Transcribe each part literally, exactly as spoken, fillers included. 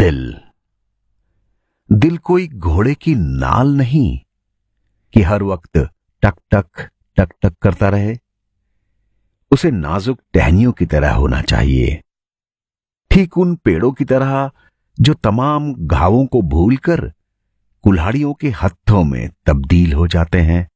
दिल। दिल कोई घोड़े की नाल नहीं कि हर वक्त टक टक टक टक करता रहे। उसे नाजुक टहनियों की तरह होना चाहिए, ठीक उन पेड़ों की तरह जो तमाम घावों को भूलकर कुल्हाड़ियों के हत्थों में तब्दील हो जाते हैं।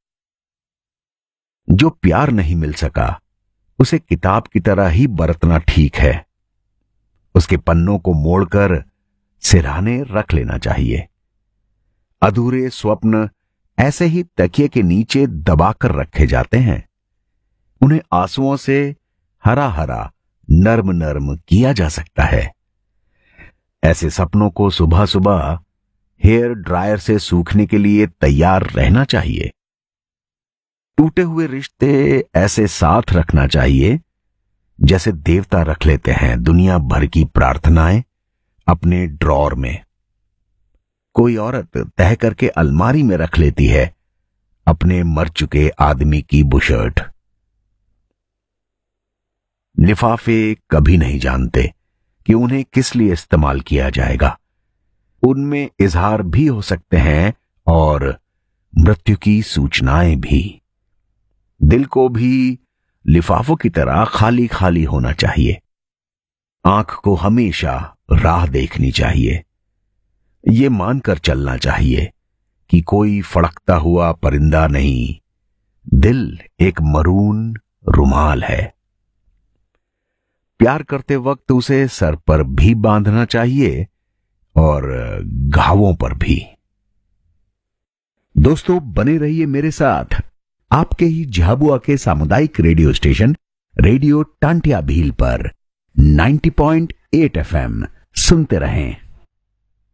जो प्यार नहीं मिल सका उसे किताब की तरह ही बरतना ठीक है। उसके पन्नों को मोड़कर सिरहाने रख लेना चाहिए। अधूरे स्वप्न ऐसे ही तकिए के नीचे दबाकर रखे जाते हैं। उन्हें आंसुओं से हरा हरा नर्म नर्म किया जा सकता है। ऐसे सपनों को सुबह सुबह हेयर ड्रायर से सूखने के लिए तैयार रहना चाहिए। टूटे हुए रिश्ते ऐसे साथ रखना चाहिए जैसे देवता रख लेते हैं दुनिया भर की प्रार्थनाएं अपने ड्रॉर में। कोई औरत तह करके अलमारी में रख लेती है अपने मर चुके आदमी की बुशर्ट। लिफाफे कभी नहीं जानते कि उन्हें किस लिए इस्तेमाल किया जाएगा। उनमें इजहार भी हो सकते हैं और मृत्यु की सूचनाएं भी। दिल को भी लिफाफों की तरह खाली खाली होना चाहिए। आंख को हमेशा राह देखनी चाहिए। ये मानकर चलना चाहिए कि कोई फड़कता हुआ परिंदा नहीं, दिल एक मरून रुमाल है। प्यार करते वक्त उसे सर पर भी बांधना चाहिए और घावों पर भी। दोस्तों, बने रहिए मेरे साथ आपके ही झाबुआ के सामुदायिक radio station radio Tantia Bhil पर नब्बे पॉइंट आठ एफ एम। सुनते रहें।